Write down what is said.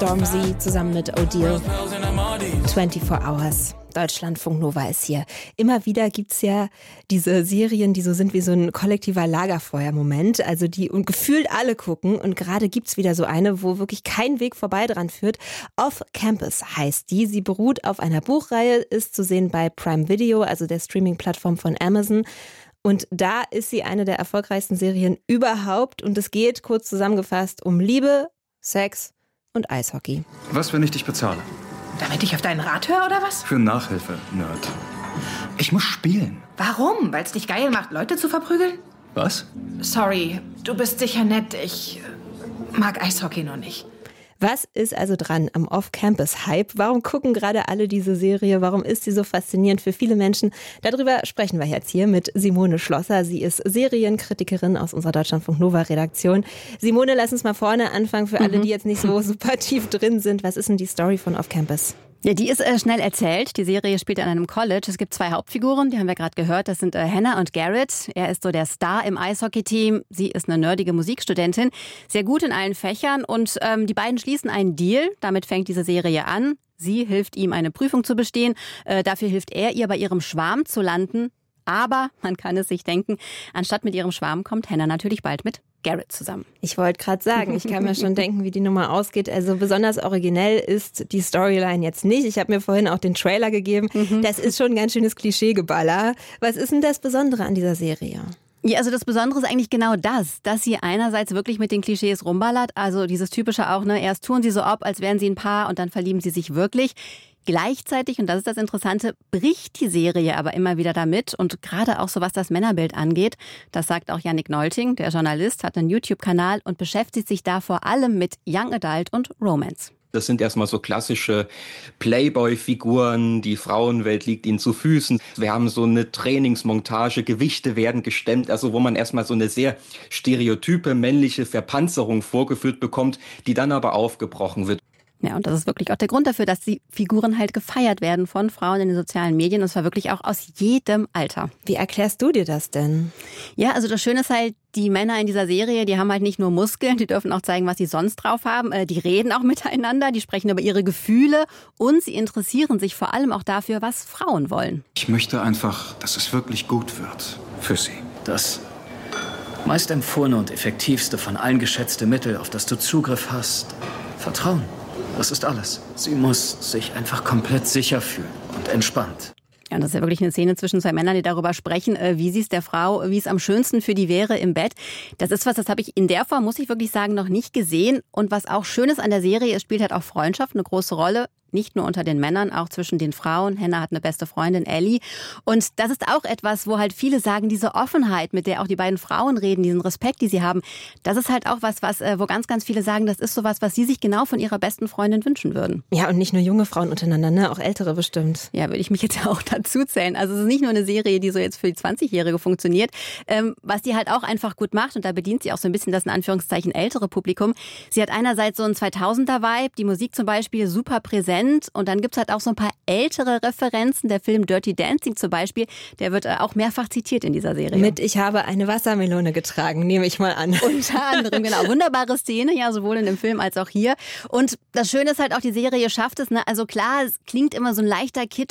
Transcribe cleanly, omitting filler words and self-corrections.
Stormzy zusammen mit O'Deal. 24 Hours. Deutschlandfunk Nova ist hier. Immer wieder gibt's ja diese Serien, die so sind wie so ein kollektiver Lagerfeuer-Moment, also die und gefühlt alle gucken. Und gerade gibt's wieder so eine, wo wirklich kein Weg vorbei dran führt. Off Campus heißt die. Sie beruht auf einer Buchreihe, ist zu sehen bei Prime Video, also der Streaming-Plattform von Amazon. Und da ist sie eine der erfolgreichsten Serien überhaupt. Und es geht, kurz zusammengefasst, um Liebe, Sex und Eishockey. Was, wenn ich dich bezahle? Damit ich auf deinen Rat höre, oder was? Für Nachhilfe, Nerd. Ich muss spielen. Warum? Weil es dich geil macht, Leute zu verprügeln? Was? Sorry, du bist sicher nett. Ich mag Eishockey nur nicht. Was ist also dran am Off-Campus-Hype? Warum gucken gerade alle diese Serie? Warum ist sie so faszinierend für viele Menschen? Darüber sprechen wir jetzt hier mit Simone Schlosser. Sie ist Serienkritikerin aus unserer Deutschlandfunk Nova-Redaktion. Simone, lass uns mal vorne anfangen für alle, die jetzt nicht so super tief drin sind. Was ist denn die Story von Off-Campus? Ja, die ist schnell erzählt. Die Serie spielt an einem College. Es gibt 2 Hauptfiguren, die haben wir gerade gehört. Das sind Hannah und Garrett. Er ist so der Star im Eishockey-Team. Sie ist eine nerdige Musikstudentin, sehr gut in allen Fächern. Und die beiden schließen einen Deal. Damit fängt diese Serie an. Sie hilft ihm, eine Prüfung zu bestehen. Dafür hilft er ihr, bei ihrem Schwarm zu landen. Aber man kann es sich denken, anstatt mit ihrem Schwarm kommt Hannah natürlich bald mit Garrett zusammen. Ich wollte gerade sagen, ich kann mir schon denken, wie die Nummer ausgeht. Also besonders originell ist die Storyline jetzt nicht. Ich habe mir vorhin auch den Trailer gegeben. Das ist schon ein ganz schönes Klischeegeballer. Was ist denn das Besondere an dieser Serie? Ja, also das Besondere ist eigentlich genau das, dass sie einerseits wirklich mit den Klischees rumballert, also dieses typische auch, ne, erst tun sie so ab, als wären sie ein Paar und dann verlieben sie sich wirklich. Gleichzeitig, und das ist das Interessante, bricht die Serie aber immer wieder damit und gerade auch so was das Männerbild angeht, das sagt auch Yannick Nolting, der Journalist, hat einen YouTube-Kanal und beschäftigt sich da vor allem mit Young Adult und Romance. Das sind erstmal so klassische Playboy-Figuren, die Frauenwelt liegt ihnen zu Füßen. Wir haben so eine Trainingsmontage, Gewichte werden gestemmt, also wo man erstmal so eine sehr stereotype männliche Verpanzerung vorgeführt bekommt, die dann aber aufgebrochen wird. Ja, und das ist wirklich auch der Grund dafür, dass die Figuren halt gefeiert werden von Frauen in den sozialen Medien. Und zwar wirklich auch aus jedem Alter. Wie erklärst du dir das denn? Ja, also das Schöne ist halt, die Männer in dieser Serie, die haben halt nicht nur Muskeln, die dürfen auch zeigen, was sie sonst drauf haben. Die reden auch miteinander, die sprechen über ihre Gefühle und sie interessieren sich vor allem auch dafür, was Frauen wollen. Ich möchte einfach, dass es wirklich gut wird. Für sie. Das meist empfohlene und effektivste von allen geschätzte Mittel, auf das du Zugriff hast. Vertrauen. Das ist alles. Sie muss sich einfach komplett sicher fühlen und entspannt. Ja, das ist ja wirklich eine Szene zwischen 2 Männern, die darüber sprechen, wie sie es der Frau, wie es am schönsten für die wäre im Bett. Das ist was, das habe ich in der Form, muss ich wirklich sagen, noch nicht gesehen. Und was auch schön ist an der Serie, es spielt halt auch Freundschaft eine große Rolle. Nicht nur unter den Männern, auch zwischen den Frauen. Hannah hat eine beste Freundin, Ellie. Und das ist auch etwas, wo halt viele sagen, diese Offenheit, mit der auch die beiden Frauen reden, diesen Respekt, die sie haben, das ist halt auch was, wo ganz, ganz viele sagen, das ist sowas, was sie sich genau von ihrer besten Freundin wünschen würden. Ja, und nicht nur junge Frauen untereinander, ne? Auch ältere bestimmt. Ja, würde ich mich jetzt auch dazu zählen. Also es ist nicht nur eine Serie, die so jetzt für die 20-Jährige funktioniert. Was die halt auch einfach gut macht, und da bedient sie auch so ein bisschen das in Anführungszeichen ältere Publikum. Sie hat einerseits so einen 2000er-Vibe, die Musik zum Beispiel super präsent. Und dann gibt's halt auch so ein paar ältere Referenzen. Der Film Dirty Dancing zum Beispiel, der wird auch mehrfach zitiert in dieser Serie. Mit Ich habe eine Wassermelone getragen, nehme ich mal an. Unter anderem, genau. Wunderbare Szene, ja, sowohl in dem Film als auch hier. Und das Schöne ist halt auch, die Serie schafft es, ne? Also klar, es klingt immer so ein leichter Kitsch,